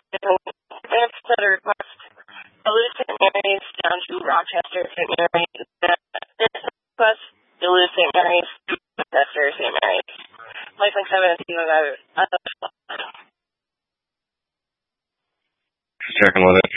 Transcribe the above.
Advance to the request. Duluth St. Mary's down to Rochester St. Mary's. Request. Duluth St. Mary's to Rochester St. Mary's. Flight 7 Checking with it.